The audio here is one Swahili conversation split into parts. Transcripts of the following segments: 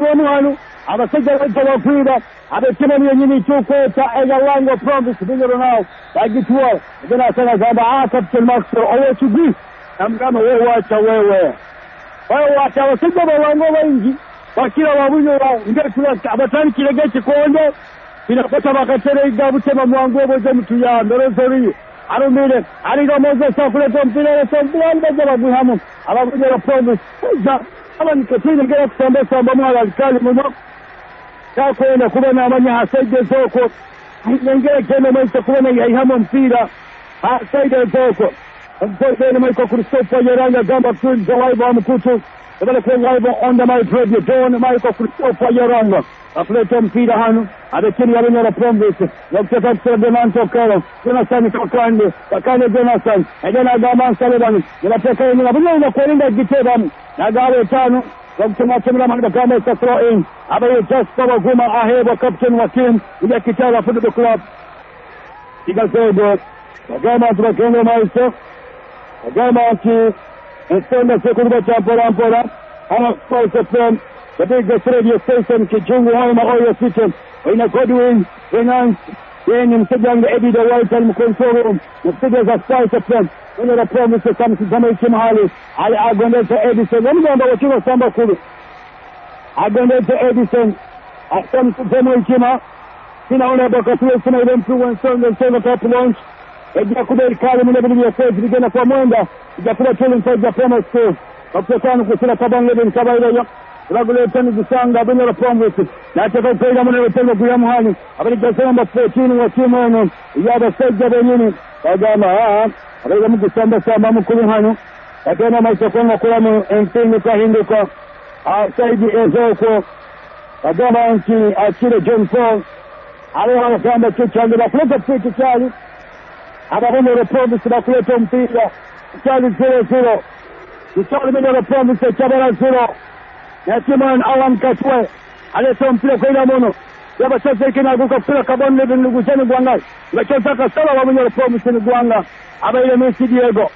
wanu abasajja bajja bakwira abettima byennyini kyukweta eyalango province binyoro nawo bagitwala egena asanga gamba captain Maxwell owekigwi namugamba wewacha wewe abasajja bawango baingi bakira babunyora ngetula abatandikire g'ekikondo binakosa bakatereiga butema mwangu oboze mutuyambe lozoriyo arumire aliga Moses akuleta omupiira lesompulani bajja bagwihamu ababunyora province abaniketini ngera kusambasamba mwala alikali muno kakwenda kubona amanya asaide zoko ngera kenda mwaisa kubona yaihamu omupiira asaide zoko omukozeene mwaiko Christopher Yeranga gamba twins alive amukutu ebale kuwa live on the mic radio John mwaiko Christopher Yeranga akuleta omupiira hano abekini yabunyora province nokuteka kusera Donanto Kero Jonathan Kakande Jonathan egena agamba nsabe bano nebateeka yenyina bunyolina kwerinda gitebamu nagaba etaano bakutemwatemera mani bagamba esa throw in abaye Jasper Baguma ahebwa captain wa team ya Kitara Football Club Igazogo bagamba nti bagende maiso bagamba nti ensonga sekuliba kya mpolampola ana Spice FM the biggest radio station Kijungu Hoima Oil System ina Godwin Finance yenye msajanga Eddie the White and control room msajanga za Spice FM wenye la promise kama kizama ichi mahali ali agondeza Edison wamgamba wakiwa samba kulu agondeza Edison asam kizama ichi ma sina una baka tuwe sina ile mtu wensonga top launch ejia kubeli kali mune bili ya stage vigena kwa mwenda ejia kula chile msajja promo school wakutano kusina kabange bin kabaila ya Regulatani Gusanga Binyoro Province nataka ukaida mwana wetendo kuyamu hani abali kasamba 14 wa timu eno yaba sajja benyini bagama abali mugusamba sama mukulu hano atena maisokona kulamu empini kahinduka saidi ezoko bagama nchi achile John Paul alewa wakamba chuchandi bakuleta piti chali ababinyoro Province bakuleta mpira chali 0-0 Kichali Binyoro Province chabara 0 Nasiman Alan Kaswe aleta mpira kwa ila mono yaba sasa ikinaguka mpira kaboni lebe nuguseni Gwangai ngachoza kasala wa Binyoro Province ni Gwanga aba ile Messi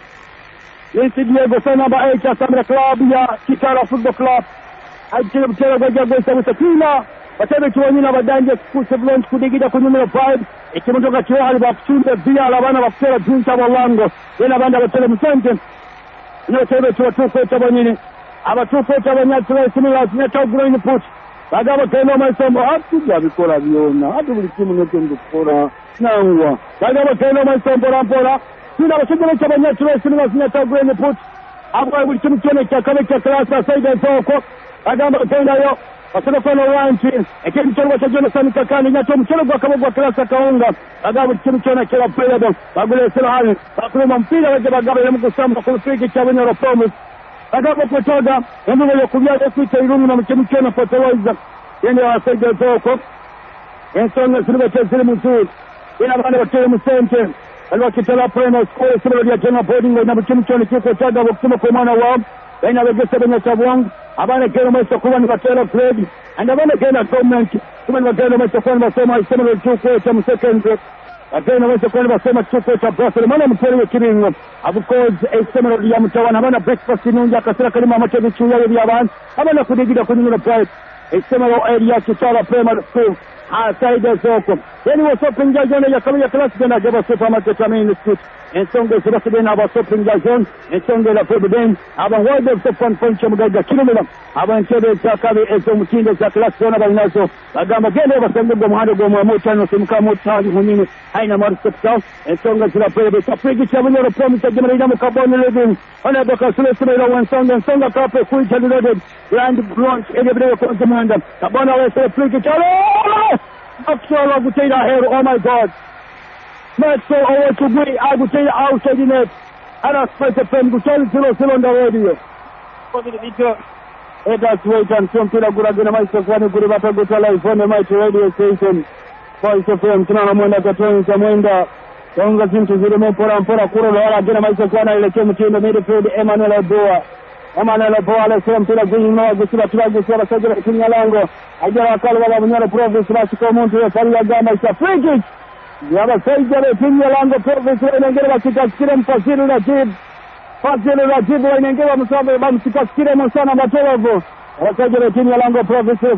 Diego sana ba Echa Samra Club ya Kitara Football Club ajile mtera kwa jago isa kila watebe tuwanyina badanje kusebulonch kudigida kunyumira 5 ikimondoka chiwali bakuchunda via alabana bakutera jinsa walango yena banda batele msente inotebe tuwatuko itabanyini abatufota abanyatula similar sineta green put bagaba keno maisombo atujja bikola byona ati buli kimu n'ekyo kukora nangwa bagaba keno maisombo rampola sina abasajja cy'abanyatula similar sineta green put abo buli kimu cyone cyakabe cya class aside zoko bagamba kendayo basana kono wanchi ekintu cyangwa cyo Jonathan Kakani nyato mukero gwa kabogwa class akaunga bagaba buli kimu cyone kera playable bagule selo hali bakuluma mpira waje bagaba yemu kusamba ku free cy'abanyoro Promise agaba potoga ndugo yokubyala kwita irumu na mukemukena fertilizer yene wasajja zoko ensonga ziribe teziri muzuri ina bana batele musente alwa kitala primary school sibali ya general boarding na mukemukena kiko chaga bokuma kwa mwana wao ina begesa benya chabwang abana kero maisha kuba ni batela grade and abana kena government kuba ni batela maisha kwa basoma isema chuko cha second atena wese kwani basema chuko cha Brussels mana mutwele kiringo of course esema ya mutawana bana breakfast nunja kasira kalima amacho bichuya y'abantu abana kudigida kunyura price esema area kitala primary school aside zoko yani wasoping jazone ya kama ya class gana jaba supermarket main street ensonge zibasibena aba shopping zone ensonge la forbidden aba wide of fun function mugaga kilomita aba ntebe chakabe ezo mutindo za class zone balinazo bagamba gende basange go muhando go mu mutano simka mutali munini haina marsekta ensonge zira pebe tafrigi chabunyoro Promise jamani ina mukaboni living ona baka sule sule ensonga kape kuicha loaded grand launch egebrewe kwa zamanda kabona wese frigi chalo Maxwell agutera hero oh my god Maxwell owekugwi agutera outside net ana Spice FM gutera 0-0 on the radio kodi video edas wait and some tira guragena maisha kwani guri bata gutala iphone might radio station Spice FM tunana mwenda katoni mwenda tonga zintu zile mpora kuro wala gena maisha kwana ile mtindo midfield Emmanuel Aboa alesema mpira gwinyi gusira tubagusira basajira kinya lango ajara akalo baba Bunyoro Province basiko muntu yefali agamba isa free kick yaba sajira kinya lango Province inengera basikasikire mpasiri na jib Fazil Rajib inengera musabe bamsikasikire musana matelevo basajira kinya lango Province